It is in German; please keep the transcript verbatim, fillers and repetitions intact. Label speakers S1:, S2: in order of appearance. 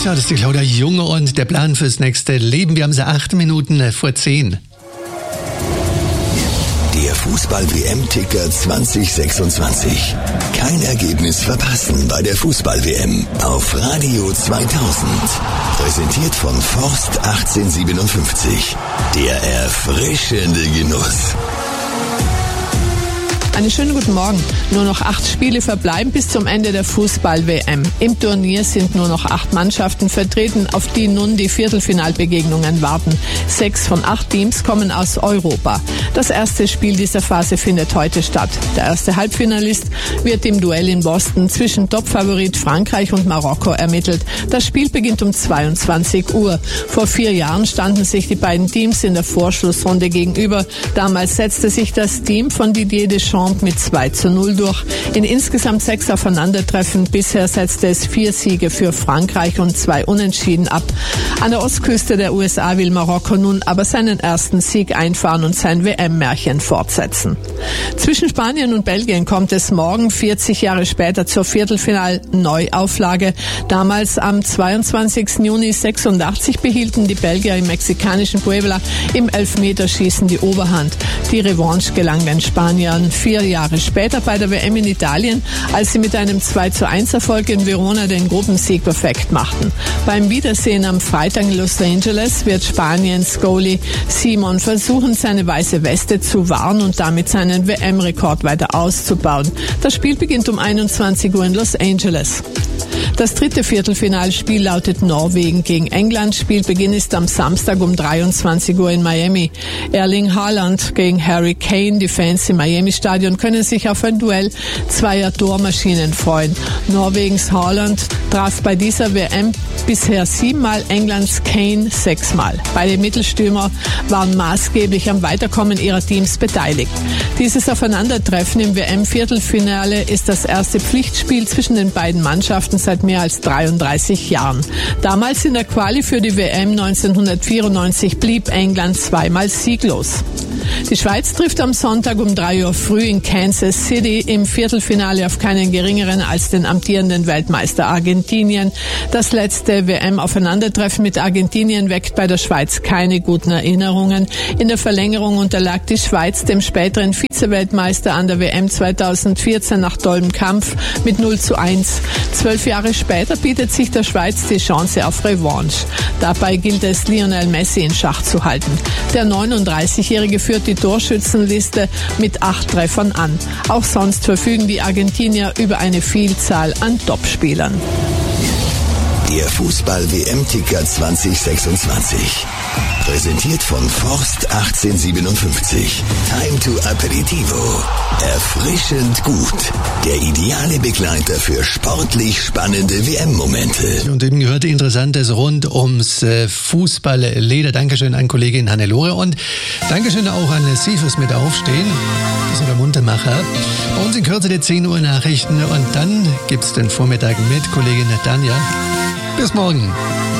S1: Ja, das ist die Claudia Junge und der Plan fürs nächste Leben. Wir haben sie acht Minuten vor zehn.
S2: Der Fußball-W M-Ticker zwanzig sechsundzwanzig. Kein Ergebnis verpassen bei der Fußball-W M auf Radio zweitausend. Präsentiert von Forst achtzehnhundertsiebenundfünfzig. Der erfrischende Genuss.
S3: Einen schönen guten Morgen. Nur noch acht Spiele verbleiben bis zum Ende der Fußball-W M. Im Turnier sind nur noch acht Mannschaften vertreten, auf die nun die Viertelfinalbegegnungen warten. Sechs von acht Teams kommen aus Europa. Das erste Spiel dieser Phase findet heute statt. Der erste Halbfinalist wird im Duell in Boston zwischen Topfavorit Frankreich und Marokko ermittelt. Das Spiel beginnt um zweiundzwanzig Uhr. Vor vier Jahren standen sich die beiden Teams in der Vorschlussrunde gegenüber. Damals setzte sich das Team von Didier Deschamps mit zwei zu null durch. In insgesamt sechs Aufeinandertreffen. Bisher setzte es vier Siege für Frankreich und zwei Unentschieden ab. An der Ostküste der U S A will Marokko nun aber seinen ersten Sieg einfahren und sein W M-Märchen fortsetzen. Zwischen Spanien und Belgien kommt es morgen, vierzig Jahre später, zur Viertelfinal-Neuauflage. Damals am zweiundzwanzigsten Juni sechsundachtzig behielten die Belgier im mexikanischen Puebla im Elfmeterschießen die Oberhand. Die Revanche gelang den Spaniern vier Jahre später bei der W M in Italien, als sie mit einem zwei zu eins Erfolg in Verona den Gruppensieg perfekt machten. Beim Wiedersehen am Freitag in Los Angeles wird Spaniens Goalie Simon versuchen, seine weiße Weste zu wahren und damit seinen W M-Rekord weiter auszubauen. Das Spiel beginnt um einundzwanzig Uhr in Los Angeles. Das dritte Viertelfinalspiel lautet Norwegen gegen England. Spielbeginn ist am Samstag um dreiundzwanzig Uhr in Miami. Erling Haaland gegen Harry Kane. Die Fans im Miami-Stadion können sich auf ein Duell zweier Tormaschinen freuen. Norwegens Haaland traf bei dieser W M bisher siebenmal, Englands Kane sechsmal. Beide Mittelstürmer waren maßgeblich am Weiterkommen ihrer Teams beteiligt. Dieses Aufeinandertreffen im W M-Viertelfinale ist das erste Pflichtspiel zwischen den beiden Mannschaften seit mehr als dreiunddreißig Jahren. Damals in der Quali für die W M neunzehnhundertvierundneunzig blieb England zweimal sieglos. Die Schweiz trifft am Sonntag um drei Uhr früh in Kansas City im Viertelfinale auf keinen geringeren als den amtierenden Weltmeister Argentinien. Das letzte W M-Aufeinandertreffen mit Argentinien weckt bei der Schweiz keine guten Erinnerungen. In der Verlängerung unterlag die Schweiz dem späteren Vize-Weltmeister an der W M zweitausendvierzehn nach tollem Kampf mit null zu eins. Zwölf Jahre später bietet sich der Schweiz die Chance auf Revanche. Dabei gilt es, Lionel Messi in Schach zu halten. Der neununddreißigjährige führt die Torschützenliste mit acht Treffern an. Auch sonst verfügen die Argentinier über eine Vielzahl an Topspielern.
S2: Der Fußball-W M-Ticker zwanzig sechsundzwanzig. Präsentiert von Forst achtzehnhundertsiebenundfünfzig. Time to Aperitivo. Erfrischend gut. Der ideale Begleiter für sportlich spannende W M-Momente.
S1: Und eben gehörte Interessantes rund ums Fußballleder. Dankeschön an Kollegin Hannelore und Dankeschön auch an Sie fürs mit Aufstehen. Das ist der Muntermacher. Bei uns in Kürze die zehn Uhr Nachrichten und dann gibt's den Vormittag mit Kollegin Tanja. Bis morgen.